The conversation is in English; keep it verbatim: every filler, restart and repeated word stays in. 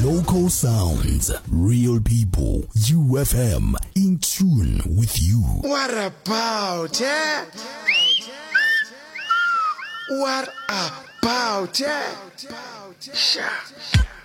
Local sounds, real people, U F M in tune with you. What about it? What about it? Sha.